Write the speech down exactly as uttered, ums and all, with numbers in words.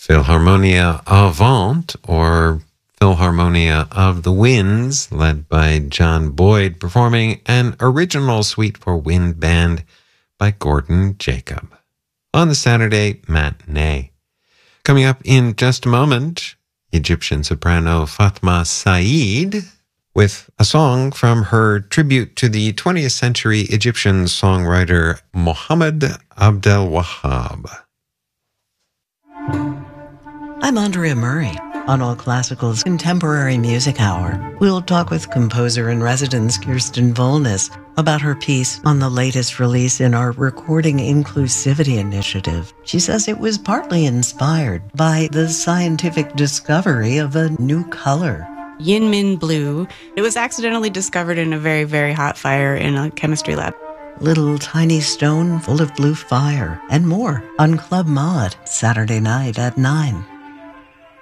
Philharmonia Avant, or Philharmonia of the Winds, led by John Boyd, performing an original suite for wind band by Gordon Jacob on the Saturday matinee. Coming up in just a moment, Egyptian soprano Fatma Said with a song from her tribute to the twentieth century Egyptian songwriter Mohammed Abdel Wahab. I'm Andrea Murray. On All Classical's Contemporary Music Hour, we'll talk with composer-in-residence Kirsten Volness about her piece on the latest release in our Recording Inclusivity Initiative. She says it was partly inspired by the scientific discovery of a new color. Yinmin blue. It was accidentally discovered in a very, very hot fire in a chemistry lab. Little tiny stone full of blue fire and more on Club Mod, Saturday night at nine.